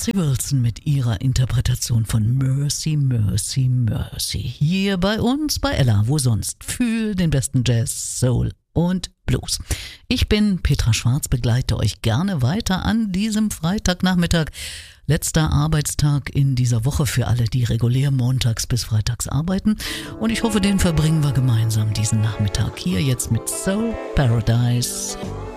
Nancy Wilson mit ihrer Interpretation von Mercy, Mercy, Mercy. Hier bei uns, bei Ella, wo sonst, für den besten Jazz, Soul und Blues. Ich bin Petra Schwarz, begleite euch gerne weiter an diesem Freitagnachmittag. Letzter Arbeitstag in dieser Woche für alle, die regulär montags bis freitags arbeiten. Und ich hoffe, den verbringen wir gemeinsam diesen Nachmittag hier jetzt mit Soul Paradise.